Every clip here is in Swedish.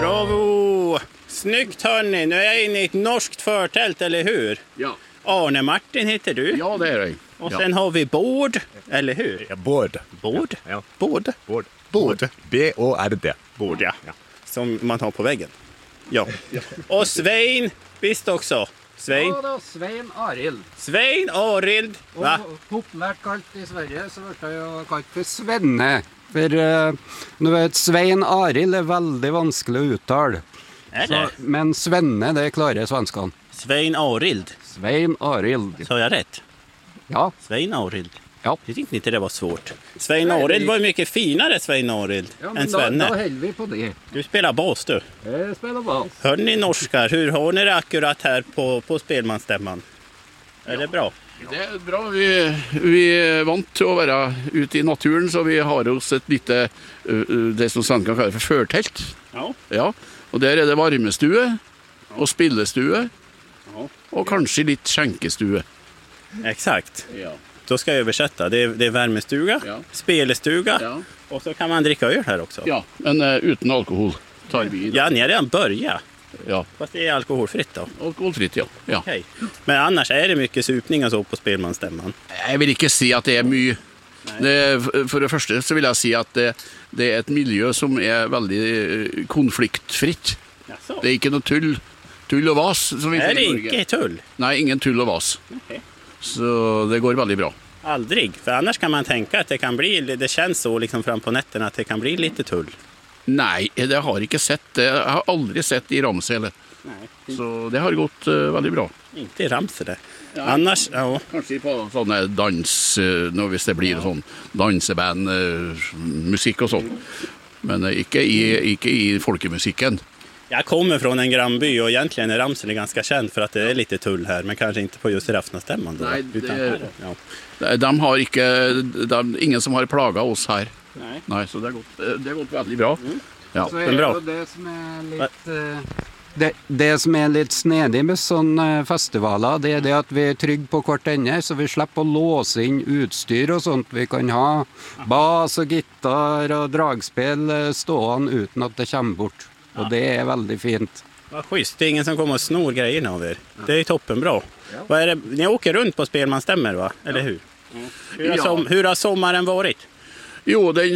Bravo! Snyggt hörni, nu är jag inne i ett norskt förtält, eller hur? Ja. Arne Martin heter du. Ja, det är det. Och sen har vi Bård, eller hur? Ja, Bård. Bård? Ja. Bård? Bård. B-O-R-D. Bård, ja. Som man har på väggen. Ja. Och Svein, visst också. Svein. Ja då, Svein Arild. Svein Arild. Va? Och populärt kallt i Sverige så vet jag kallt för Svenne. För nu vet Svein Arild är väldigt vanskelig att uttala. Är det? Men Svenne, det klarar svenskan. Svein Arild. Svein Arild. Sa jag rätt? Ja. Svein Arild. Ja. Jag tyckte inte det var svårt. Svein Arild var ju mycket finare, Svein Arild, än Svenne. Då häller vi på det. Du spelar bas, du. Jag spelar bas. Hör ni norskar, hur har ni det akkurat här på spelmansstämman? Är det bra? Det är bra. Vi är vant till att vara ute i naturen, så vi har oss ett lite, det som sen kan kallas för förtält. Ja. Ja. Och där är det varmestue och spillestue Ja. och kanske lite skänkestue. Exakt. Ja. Då ska jag översätta. Det är värmestuga, Ja. spelestuga Ja. och så kan man dricka öl här också. Ja, men utan alkohol tar vi idag. Ja, ni har redan börjat. Ja, Fast det är alkoholfritt då. alkoholfritt, ja. Ja. Okej. Men annars är det mycket supning och så på spelmansstämman. Jag vill inte säga att det är mycket. För det första så vill jag säga att det är ett miljö som är väldigt konfliktfritt. Jaså? Det är inte något tull och vas som vi Är säger det i Norge. inte tull? Nej, ingen tull och vas. Okej. Så det går väldigt bra. Aldrig. För annars kan man tänka att det känns så liksom fram på nätterna att det kan bli lite tull. Nej, det har jag inte sett. Det har jag aldrig sett i Ramsele. Nej. Så det har gått väldigt bra. Inte i Ramsele. Annars, ja. Kanske på sådana dans, när det blir sån danseband, musik och sånt. Men inte i folkemusiken. Jag kommer från en grannby och egentligen är Ramsele ganska känd för att det är lite tull här. Men kanske inte på just Rafnastämman då. Nej, Ja. de har ingen som har plagat oss här. Nej. Nej, så det har gått väldigt bra. Ja. Så Men är bra. det som är lite... Det som är lite snedig med sådana festivaler, det är det att vi är trygga på kvart ände, så vi släpper att låsa in utstyr och sånt. Vi kan ha bas och gitarr och dragspel stående utan att det kommer bort. Och det är väldigt fint. Vad schysst, det är ingen som kommer och snor grejerna av er. Det är ju toppenbra. Vad är det? Ni åker runt på spelmansstämmor, va? Eller hur? Hur har sommaren varit? Jo, vi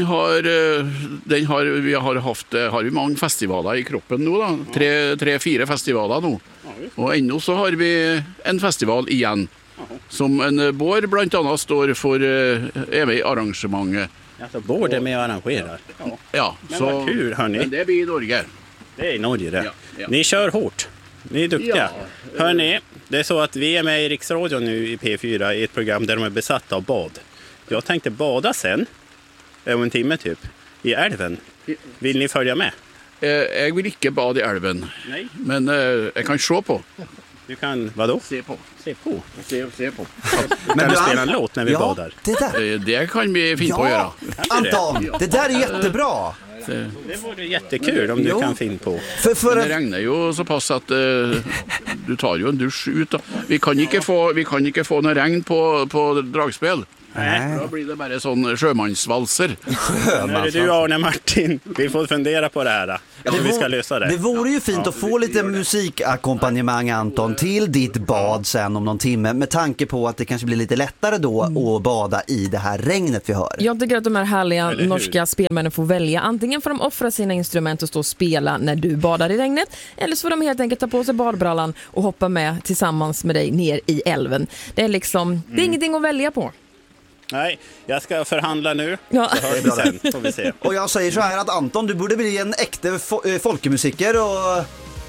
har vi många festivaler i kroppen nu då. 3-4 festivaler nu. Och ännu så har vi en festival igen. Som en Bård bland annat står för i arrangemanget. Alltså, Bård är med och arrangerar. Ja, Men så vad kul, hörni. men det blir i Norge. Det är i Norge det. Ja, ja. Ni kör hårt. Ni är duktiga. Ja. Hörni, det är så att vi är med i Riksradion nu i P4 i ett program där de är besatta av bad. Jag tänkte bada sen, om en timme typ, i älven. Vill ni följa med? Jag vill inte bada i älven. Nej. Men jag kan se på. Du kan, vadå? Se på. Se på. Se på. Kan du spela en låt när vi badar? Det där. Det kan vi finna på att göra. Anton, det där är jättebra. Det vore jättekul om du Jo. kan finna på. För Det regnar ju så pass att du tar ju en dusch ut. Då. Vi kan inte få någon regn på dragspel. Nej. Då blir det bara sån sjömansvalser. Hörru du Arne Martin, vi får fundera på det här. Hur vi ska lösa det. Det vore ju fint att få lite musikakkompanjemang, Anton, till ditt bad sen om någon timme, med tanke på att det kanske blir lite lättare då att bada i det här regnet vi hör. Jag tycker att de här härliga norska spelmännen får välja. Antingen får de offra sina instrument och stå och spela när du badar i regnet, eller så får de helt enkelt ta på sig badbrallan och hoppa med tillsammans med dig ner i älven. Det är liksom, det är ingenting att välja på. Nej, jag ska förhandla nu. Ja. Så hörs vi sen, får vi se. Och jag säger så här att Anton, du borde bli en äkta folkemusiker och...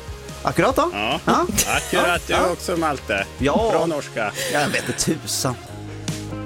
Akkurat då? Ja, Ja. akkurat du också Malte. Ja. Bra norska. Jag vet inte tusan.